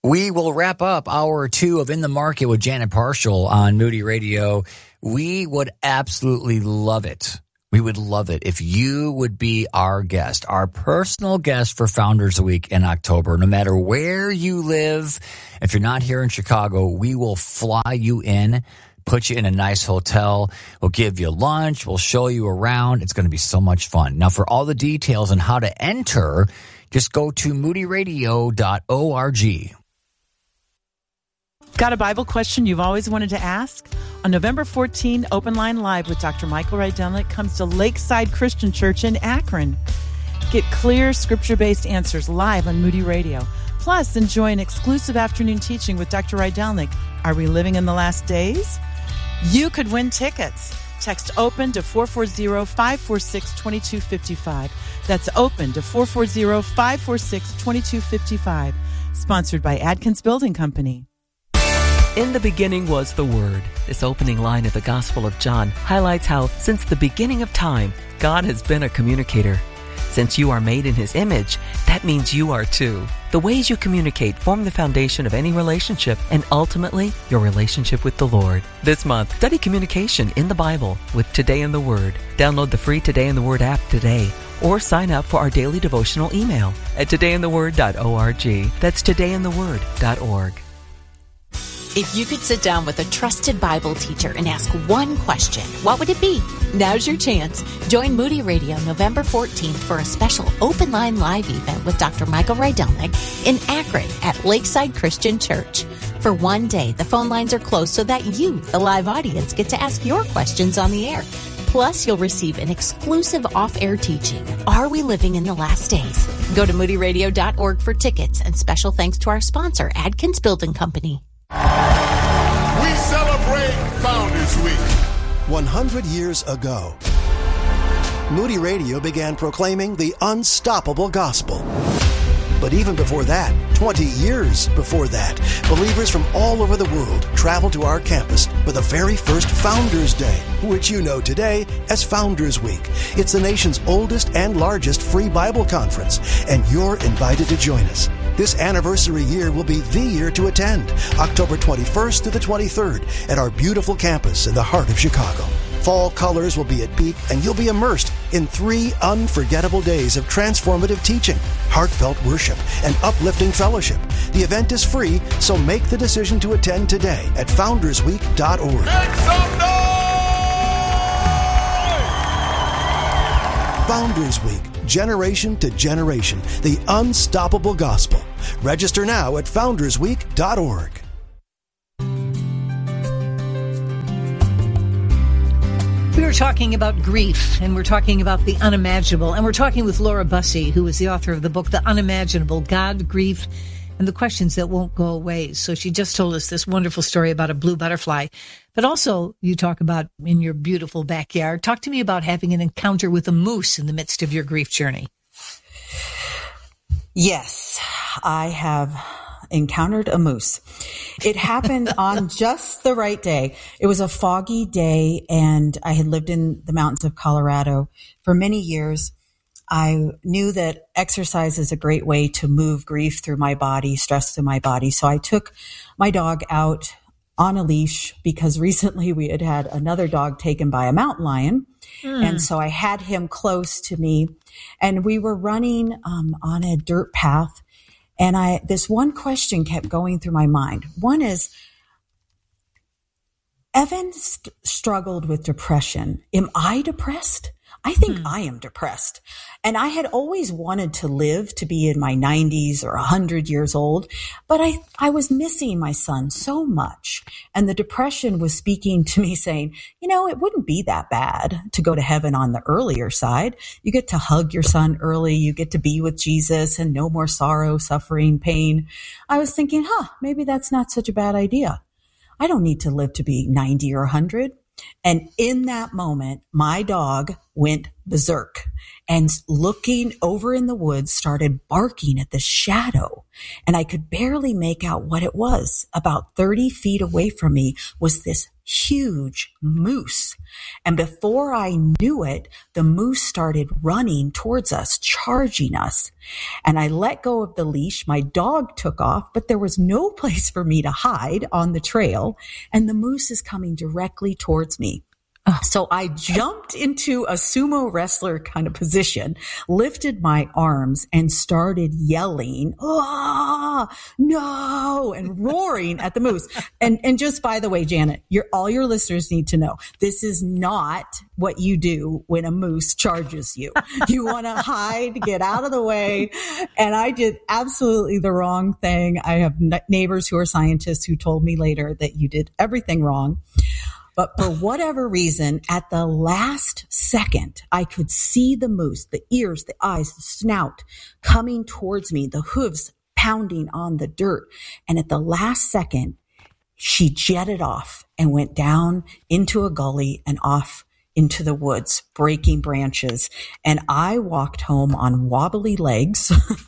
We will wrap up hour 2 of In the Market with Janet Parshall on Moody Radio. We would absolutely love it. We would love it if you would be our guest, our personal guest for Founders Week in October. No matter where you live, if you're not here in Chicago, we will fly you in, put you in a nice hotel. We'll give you lunch. We'll show you around. It's going to be so much fun. Now, for all the details on how to enter, just go to moodyradio.org. Got a Bible question you've always wanted to ask? On November 14, Open Line Live with Dr. Michael Rydelnik comes to Lakeside Christian Church in Akron. Get clear, scripture-based answers live on Moody Radio. Plus, enjoy an exclusive afternoon teaching with Dr. Rydelnik. Are we living in the last days? You could win tickets. Text OPEN to 440-546-2255. That's OPEN to 440-546-2255. Sponsored by Adkins Building Company. In the beginning was the Word. This opening line of the Gospel of John highlights how, since the beginning of time, God has been a communicator. Since you are made in His image, that means you are too. The ways you communicate form the foundation of any relationship and ultimately your relationship with the Lord. This month, study communication in the Bible with Today in the Word. Download the free Today in the Word app today or sign up for our daily devotional email at todayintheword.org. That's todayintheword.org. If you could sit down with a trusted Bible teacher and ask one question, what would it be? Now's your chance. Join Moody Radio November 14th for a special Open Line Live event with Dr. Michael Rydelnik in Akron at Lakeside Christian Church. For one day, the phone lines are closed so that you, the live audience, get to ask your questions on the air. Plus, you'll receive an exclusive off-air teaching, Are We Living in the Last Days? Go to moodyradio.org for tickets, and special thanks to our sponsor, Adkins Building Company. We celebrate Founders Week. 100 years ago, Moody Radio began proclaiming the unstoppable gospel. But even before that, 20 years before that, believers from all over the world traveled to our campus for the very first Founders Day, which you know today as Founders Week. It's the nation's oldest and largest free Bible conference, and you're invited to join us. This anniversary year will be the year to attend, October 21st to the 23rd at our beautiful campus in the heart of Chicago. Fall colors will be at peak, and you'll be immersed in 3 unforgettable days of transformative teaching, heartfelt worship, and uplifting fellowship. The event is free, so make the decision to attend today at foundersweek.org. Make some noise! Founders Week, generation to generation, the unstoppable gospel. Register now at foundersweek.org. We were talking about grief, and we're talking about the unimaginable, and we're talking with Laura Bussey, who is the author of the book, The Unimaginable, God, Grief, and the Questions That Won't Go Away. So she just told us this wonderful story about a blue butterfly. But also, you talk about in your beautiful backyard. Talk to me about having an encounter with a moose in the midst of your grief journey. Yes, I have encountered a moose. It happened on just the right day. It was a foggy day, and I had lived in the mountains of Colorado for many years. I knew that exercise is a great way to move grief through my body, stress through my body. So I took my dog out on a leash because recently we had had another dog taken by a mountain lion. And so I had him close to me, and we were running on a dirt path. And this one question kept going through my mind. One is, Evan struggled with depression. Am I depressed? I think I am depressed. And I had always wanted to live to be in my 90s or 100 years old, but I was missing my son so much. And the depression was speaking to me saying, it wouldn't be that bad to go to heaven on the earlier side. You get to hug your son early. You get to be with Jesus and no more sorrow, suffering, pain. I was thinking, maybe that's not such a bad idea. I don't need to live to be 90 or 100. And in that moment, my dog went berserk and looking over in the woods started barking at the shadow. And I could barely make out what it was. About 30 feet away from me was this huge moose. And before I knew it, the moose started running towards us, charging us. And I let go of the leash. My dog took off, but there was no place for me to hide on the trail. And the moose is coming directly towards me. So I jumped into a sumo wrestler kind of position, lifted my arms and started yelling, "Ah, no," and roaring at the moose. And just by the way, Janet, all your listeners need to know, this is not what you do when a moose charges you. You want to hide, get out of the way. And I did absolutely the wrong thing. I have neighbors who are scientists who told me later that you did everything wrong. But for whatever reason, at the last second, I could see the moose, the ears, the eyes, the snout coming towards me, the hooves pounding on the dirt. And at the last second, she jetted off and went down into a gully and off into the woods, breaking branches. And I walked home on wobbly legs.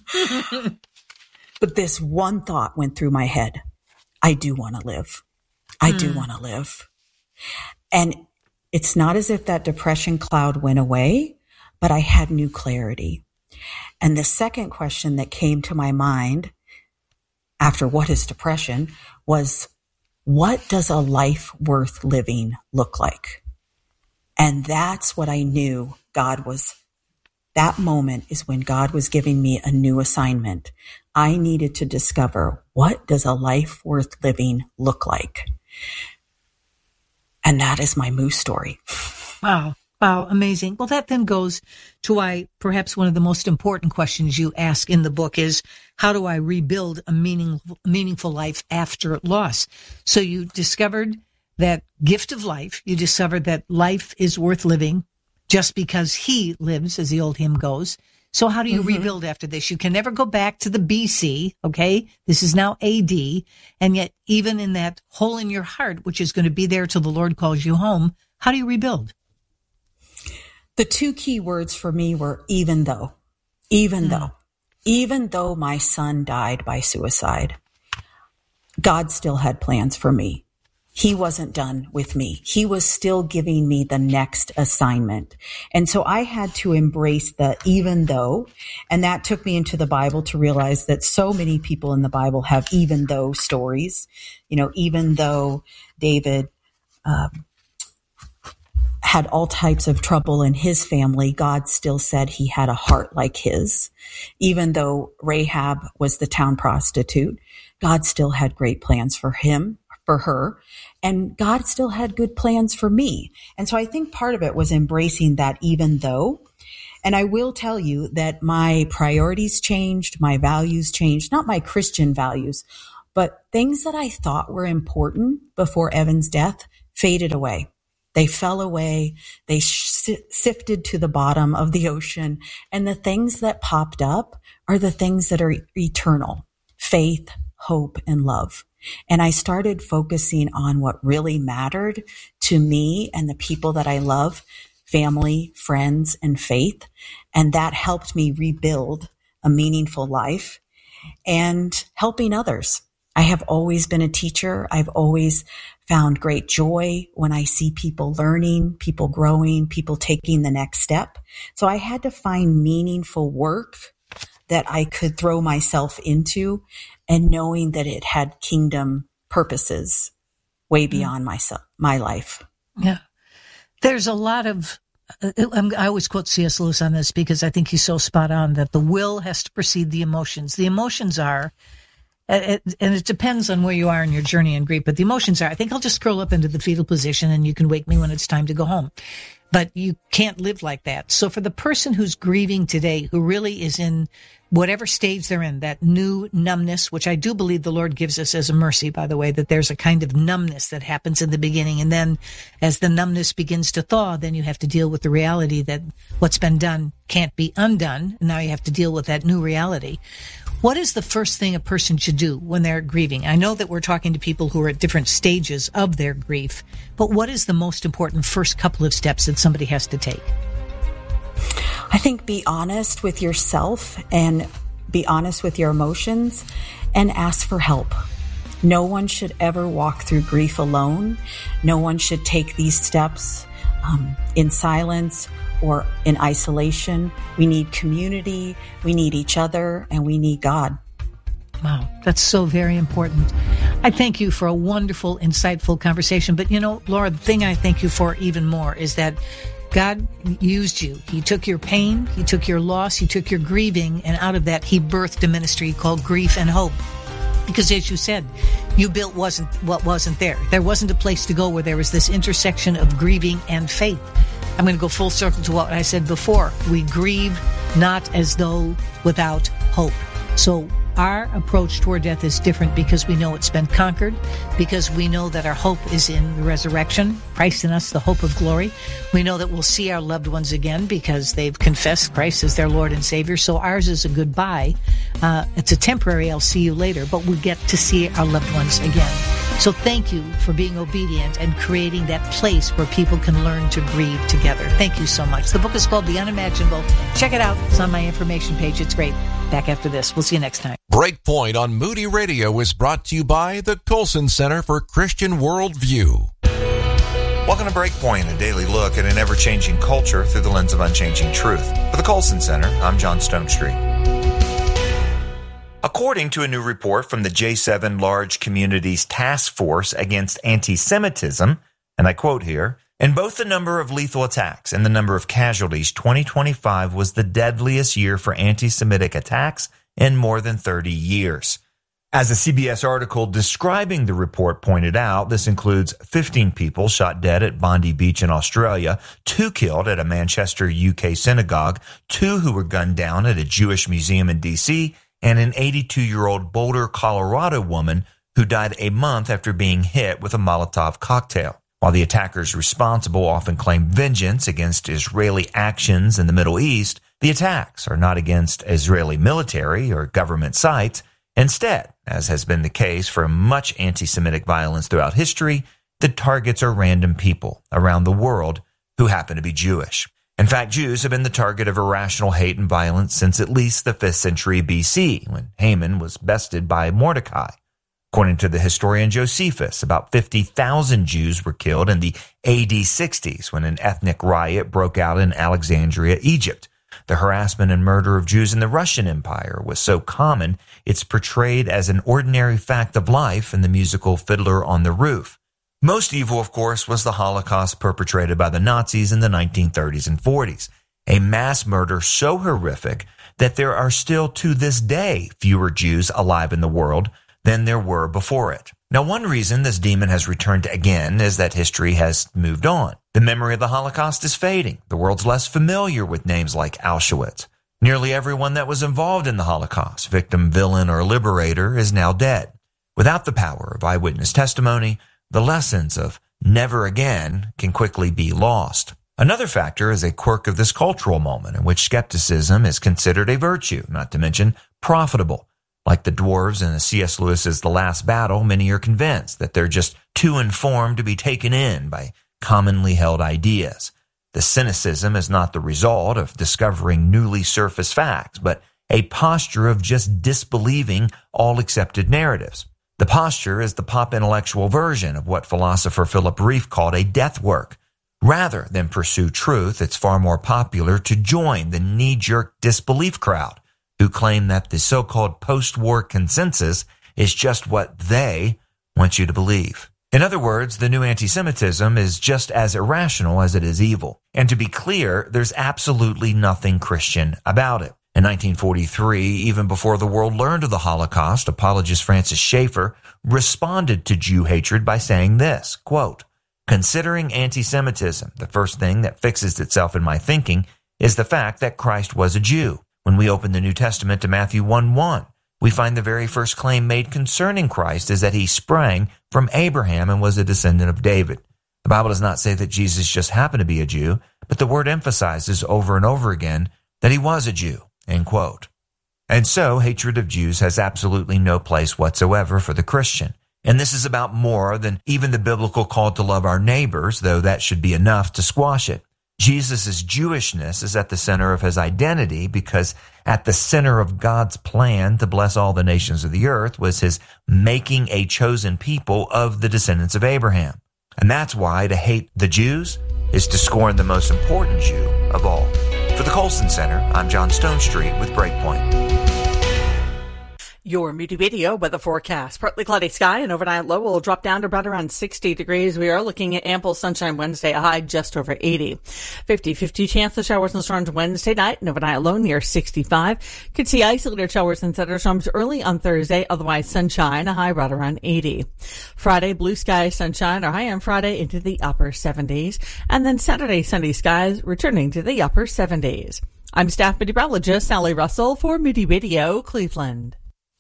But this one thought went through my head. I do want to live. I do want to live. And it's not as if that depression cloud went away, but I had new clarity. And the second question that came to my mind after what is depression was, what does a life worth living look like? And that's what I knew that moment is when God was giving me a new assignment. I needed to discover, what does a life worth living look like? And that is my moose story. Wow. Wow. Amazing. Well, that then goes to why perhaps one of the most important questions you ask in the book is, how do I rebuild a meaningful life after loss? So you discovered that gift of life. You discovered that life is worth living just because he lives, as the old hymn goes. So how do you rebuild after this? You can never go back to the BC, okay? This is now AD. And yet, even in that hole in your heart, which is going to be there till the Lord calls you home, how do you rebuild? The two key words for me were even though. Even though my son died by suicide, God still had plans for me. He wasn't done with me. He was still giving me the next assignment. And so I had to embrace the even though. And that took me into the Bible to realize that so many people in the Bible have even though stories. You know, even though David had all types of trouble in his family, God still said he had a heart like his. Even though Rahab was the town prostitute, God still had great plans for him, for her, and God still had good plans for me. And so I think part of it was embracing that even though. And I will tell you that my priorities changed, my values changed, not my Christian values, but things that I thought were important before Evan's death faded away. They fell away. They sifted to the bottom of the ocean. And the things that popped up are the things that are eternal: faith, hope, and love. And I started focusing on what really mattered to me and the people that I love: family, friends, and faith. And that helped me rebuild a meaningful life and helping others. I have always been a teacher. I've always found great joy when I see people learning, people growing, people taking the next step. So I had to find meaningful work that I could throw myself into, and knowing that it had kingdom purposes way beyond my life. Yeah. There's a lot of, I always quote C.S. Lewis on this because I think he's so spot on, that the will has to precede the emotions. The emotions are, and it depends on where you are in your journey in grief, but the emotions are, I think I'll just curl up into the fetal position and you can wake me when it's time to go home. But you can't live like that. So for the person who's grieving today, who really is in whatever stage they're in, that new numbness, which I do believe the Lord gives us as a mercy, by the way, that there's a kind of numbness that happens in the beginning. And then as the numbness begins to thaw, then you have to deal with the reality that what's been done can't be undone. And now you have to deal with that new reality. What is the first thing a person should do when they're grieving? I know that we're talking to people who are at different stages of their grief, but what is the most important first couple of steps that somebody has to take? I think be honest with yourself and be honest with your emotions and ask for help. No one should ever walk through grief alone. No one should take these steps in silence or in isolation. We need community, we need each other, and we need God. Wow, that's so very important. I thank you for a wonderful, insightful conversation. But, Laura, the thing I thank you for even more is that God used you. He took your pain, He took your loss, He took your grieving, and out of that, He birthed a ministry called Grief and Hope. Because as you said, you built what wasn't there. There wasn't a place to go where there was this intersection of grieving and faith. I'm going to go full circle to what I said before. We grieve not as though without hope. So our approach toward death is different because we know it's been conquered, because we know that our hope is in the resurrection, Christ in us, the hope of glory. We know that we'll see our loved ones again because they've confessed Christ as their Lord and Savior. So ours is a goodbye. It's a temporary, I'll see you later, but we get to see our loved ones again. So thank you for being obedient and creating that place where people can learn to grieve together. Thank you so much. The book is called The Unimaginable. Check it out. It's on my information page. It's great. Back after this. We'll see you next time. Breakpoint on Moody Radio is brought to you by the Colson Center for Christian Worldview. Welcome to Breakpoint, a daily look at an ever-changing culture through the lens of unchanging truth. For the Colson Center, I'm John Stonestreet. According to a new report from the J7 Large Communities Task Force Against Anti-Semitism, and I quote here, in both the number of lethal attacks and the number of casualties, 2025 was the deadliest year for anti-Semitic attacks in more than 30 years. As a CBS article describing the report pointed out, this includes 15 people shot dead at Bondi Beach in Australia, 2 killed at a Manchester, UK synagogue, 2 who were gunned down at a Jewish museum in D.C., and an 82-year-old Boulder, Colorado woman who died a month after being hit with a Molotov cocktail. While the attackers responsible often claim vengeance against Israeli actions in the Middle East, the attacks are not against Israeli military or government sites. Instead, as has been the case for much anti-Semitic violence throughout history, the targets are random people around the world who happen to be Jewish. In fact, Jews have been the target of irrational hate and violence since at least the 5th century BC, when Haman was bested by Mordecai. According to the historian Josephus, about 50,000 Jews were killed in the AD 60s when an ethnic riot broke out in Alexandria, Egypt. The harassment and murder of Jews in the Russian Empire was so common, it's portrayed as an ordinary fact of life in the musical Fiddler on the Roof. Most evil, of course, was the Holocaust perpetrated by the Nazis in the 1930s and 40s, a mass murder so horrific that there are still to this day fewer Jews alive in the world than there were before it. Now, one reason this demon has returned again is that history has moved on. The memory of the Holocaust is fading. The world's less familiar with names like Auschwitz. Nearly everyone that was involved in the Holocaust, victim, villain, or liberator, is now dead. Without the power of eyewitness testimony, the lessons of never again can quickly be lost. Another factor is a quirk of this cultural moment in which skepticism is considered a virtue, not to mention profitable. Like the dwarves in C.S. Lewis's The Last Battle, many are convinced that they're just too informed to be taken in by commonly held ideas. The cynicism is not the result of discovering newly surfaced facts, but a posture of just disbelieving all accepted narratives. The posture is the pop intellectual version of what philosopher Philip Rieff called a death work. Rather than pursue truth, it's far more popular to join the knee-jerk disbelief crowd who claim that the so-called post-war consensus is just what they want you to believe. In other words, the new anti-Semitism is just as irrational as it is evil. And to be clear, there's absolutely nothing Christian about it. In 1943, even before the world learned of the Holocaust, apologist Francis Schaeffer responded to Jew hatred by saying this, quote, "Considering anti-Semitism, the first thing that fixes itself in my thinking is the fact that Christ was a Jew. When we open the New Testament to Matthew 1:1, we find the very first claim made concerning Christ is that he sprang from Abraham and was a descendant of David. The Bible does not say that Jesus just happened to be a Jew, but the word emphasizes over and over again that he was a Jew." End quote. And so, hatred of Jews has absolutely no place whatsoever for the Christian. And this is about more than even the biblical call to love our neighbors, though that should be enough to squash it. Jesus' Jewishness is at the center of his identity because at the center of God's plan to bless all the nations of the earth was his making a chosen people of the descendants of Abraham. And that's why to hate the Jews is to scorn the most important Jew of all. For the Colson Center, I'm John Stonestreet with Breakpoint. Your Moody Radio weather forecast. Partly cloudy sky and overnight low will drop down to about around 60 degrees. We are looking at ample sunshine Wednesday, a high just over 80. 50-50 chance of showers and storms Wednesday night and overnight low near 65. Could see isolated showers and thunderstorms early on Thursday, otherwise sunshine, a high right around 80. Friday, blue skies, sunshine, a high on Friday into the upper 70s. And then Saturday, sunny skies returning to the upper 70s. I'm staff meteorologist Sally Russell for Moody Radio, Cleveland.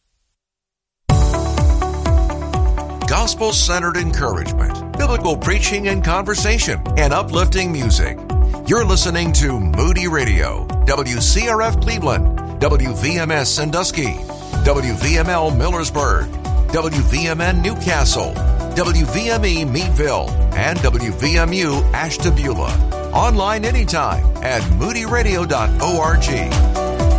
Gospel-centered encouragement, biblical preaching and conversation, and uplifting music. You're listening to Moody Radio, WCRF Cleveland, WVMS Sandusky, WVML Millersburg, WVMN Newcastle, WVME Meadville, and WVMU Ashtabula. Online anytime at moodyradio.org.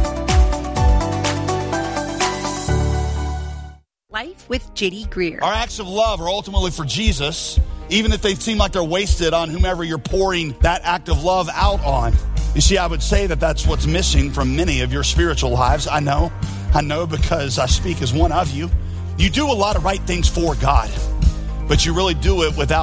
Life with J.D. Greer. Our acts of love are ultimately for Jesus, even if they seem like they're wasted on whomever you're pouring that act of love out on. You see, I would say that that's what's missing from many of your spiritual lives. I know because I speak as one of you. You do a lot of right things for God, but you really do it without